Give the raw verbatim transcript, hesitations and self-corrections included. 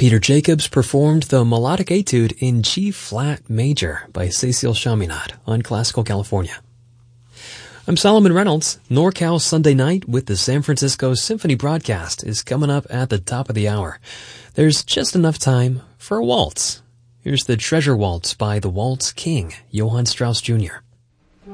Peter Jacobs performed the melodic etude in G-flat major by Cecil Chaminade on Classical California. I'm Solomon Reynolds. NorCal Sunday Night with the San Francisco Symphony broadcast is coming up at the top of the hour. There's just enough time for a waltz. Here's the Treasure Waltz by the Waltz King, Johann Strauss Junior